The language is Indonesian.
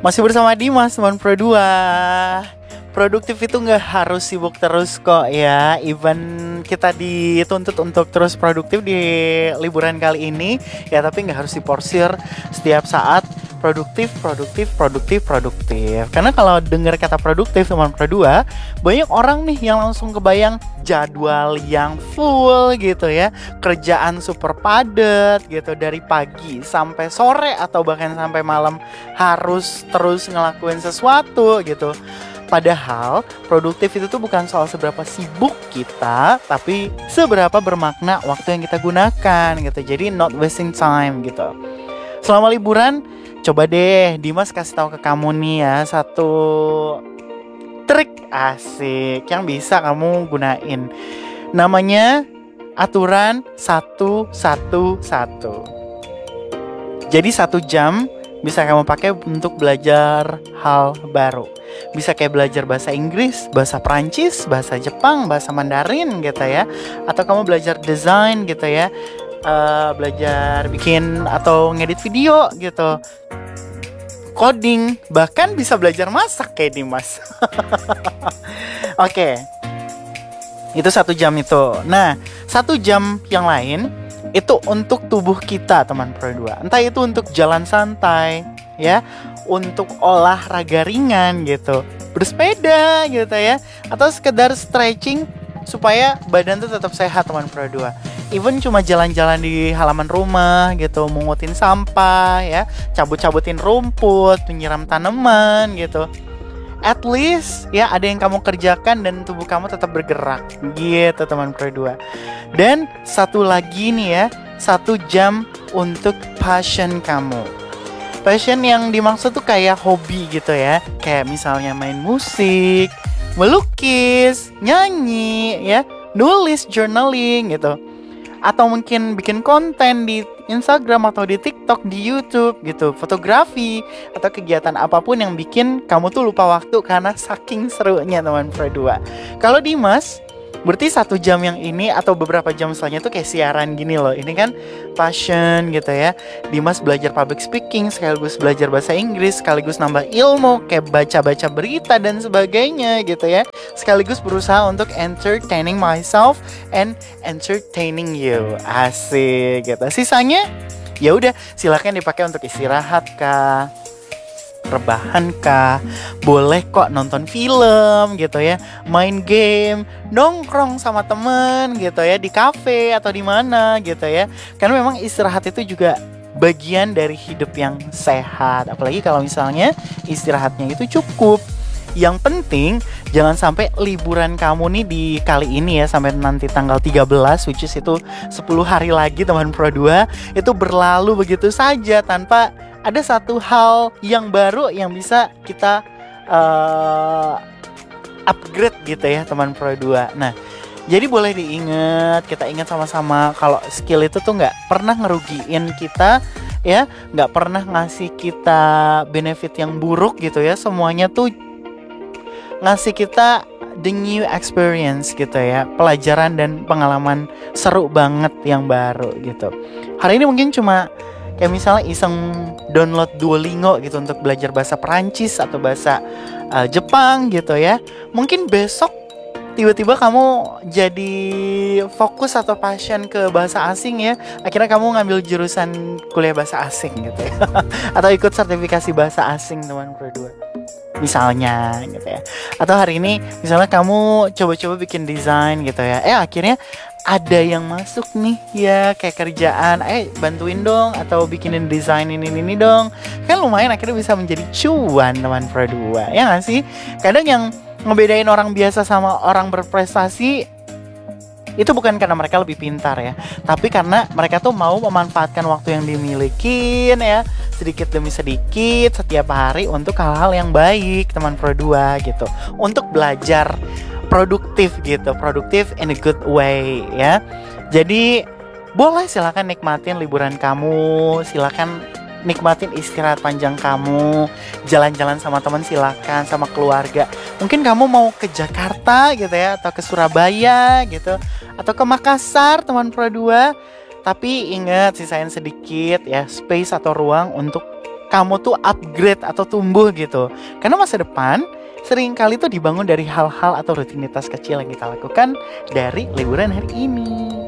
Masih bersama Dimas, teman Pro 2. Produktif itu nggak harus sibuk terus kok ya. Even kita dituntut untuk terus produktif di liburan kali ini ya, tapi nggak harus diporsir setiap saat produktif. Karena kalau dengar kata produktif teman Pro 2, banyak orang nih yang langsung kebayang jadwal yang full gitu ya, kerjaan super padat gitu, dari pagi sampai sore atau bahkan sampai malam harus terus ngelakuin sesuatu gitu. Padahal produktif itu tuh bukan soal seberapa sibuk kita, tapi seberapa bermakna waktu yang kita gunakan gitu. Jadi not wasting time gitu. Selama liburan, coba deh Dimas kasih tahu ke kamu nih ya, satu trik asik yang bisa kamu gunain. Namanya aturan 1-1-1. Jadi 1 jam bisa kamu pakai untuk belajar hal baru. Bisa kayak belajar bahasa Inggris, bahasa Prancis, bahasa Jepang, bahasa Mandarin gitu ya. Atau kamu belajar desain gitu ya, belajar bikin atau ngedit video gitu, coding, bahkan bisa belajar masak kayak Dimas. Oke, itu 1 jam itu. Nah, 1 jam yang lain itu untuk tubuh kita teman Pro 2. Entah itu untuk jalan santai ya, untuk olahraga ringan gitu, bersepeda gitu ya, atau sekedar stretching supaya badan tuh tetap sehat teman Pro 2. Even cuma jalan-jalan di halaman rumah gitu, mungutin sampah ya, cabut-cabutin rumput, menyiram tanaman gitu. At least ya ada yang kamu kerjakan dan tubuh kamu tetap bergerak gitu teman Pro 2. Dan satu lagi nih ya, 1 jam untuk passion kamu. Passion yang dimaksud tuh kayak hobi gitu ya, kayak misalnya main musik, melukis, nyanyi ya, nulis, journaling gitu. Atau mungkin bikin konten di Instagram atau di TikTok, di YouTube gitu, fotografi, atau kegiatan apapun yang bikin kamu tuh lupa waktu karena saking serunya teman Pro 2. Kalau Dimas, berarti 1 jam yang ini atau beberapa jam setelahnya tuh kayak siaran gini loh. Ini kan passion gitu ya. Dimas belajar public speaking, sekaligus belajar bahasa Inggris, sekaligus nambah ilmu kayak baca-baca berita dan sebagainya gitu ya. Sekaligus berusaha untuk entertaining myself and entertaining you. Asik gitu. Sisanya ya udah silakan dipakai untuk istirahat kah, rebahan kah, boleh kok nonton film gitu ya, main game, nongkrong sama temen gitu ya, di kafe atau di mana gitu ya. Karena memang istirahat itu juga bagian dari hidup yang sehat. Apalagi kalau misalnya istirahatnya itu cukup. Yang penting jangan sampai liburan kamu nih di kali ini ya, sampai nanti tanggal 13, which is itu 10 hari lagi teman Pro 2, itu berlalu begitu saja tanpa ada satu hal yang baru yang bisa kita upgrade gitu ya teman Pro 2. Nah, jadi boleh diingat, kita ingat sama-sama kalau skill itu tuh gak pernah ngerugiin kita ya, gak pernah ngasih kita benefit yang buruk gitu ya. Semuanya tuh ngasih kita the new experience gitu ya, pelajaran dan pengalaman seru banget yang baru gitu. Hari ini mungkin cuma kayak misalnya iseng download Duolingo gitu untuk belajar bahasa Perancis atau bahasa Jepang gitu ya. Mungkin besok tiba-tiba kamu jadi fokus atau passion ke bahasa asing ya. Akhirnya kamu ngambil jurusan kuliah bahasa asing gitu ya. Atau ikut sertifikasi bahasa asing teman Pro 2 misalnya gitu ya. Atau hari ini misalnya kamu coba-coba bikin desain gitu ya. Akhirnya ada yang masuk nih ya, kayak kerjaan, bantuin dong atau bikinin desain ini dong. Kan lumayan, akhirnya bisa menjadi cuan teman Pro 2. Ya gak sih? Kadang yang ngebedain orang biasa sama orang berprestasi itu bukan karena mereka lebih pintar ya, tapi karena mereka tuh mau memanfaatkan waktu yang dimiliki ya, sedikit demi sedikit setiap hari untuk hal-hal yang baik teman Pro 2 gitu. Untuk belajar produktif gitu, produktif in a good way ya. Jadi boleh silakan nikmatin liburan kamu, silakan nikmatin istirahat panjang kamu, jalan-jalan sama teman silakan, sama keluarga. Mungkin kamu mau ke Jakarta gitu ya, atau ke Surabaya gitu, atau ke Makassar teman Pro 2. Tapi ingat, sisain sedikit ya space atau ruang untuk kamu tuh upgrade atau tumbuh gitu. Karena masa depan seringkali tuh dibangun dari hal-hal atau rutinitas kecil yang kita lakukan dari liburan hari ini.